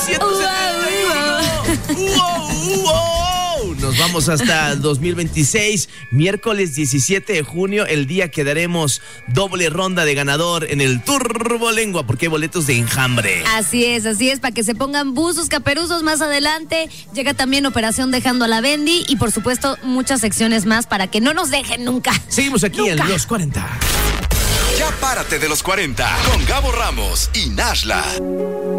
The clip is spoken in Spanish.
271. ¡Wow! Nos vamos hasta 2026, miércoles 17 de junio, el día que daremos doble ronda de ganador en el Turbolengua, porque hay boletos de enjambre. Así es, para que se pongan buzos, caperuzos más adelante. Llega también Operación Dejando a la Bendy y por supuesto muchas secciones más para que no nos dejen nunca. Seguimos aquí en Los 40. Ya párate de los 40 con Gabo Ramos y Nashla.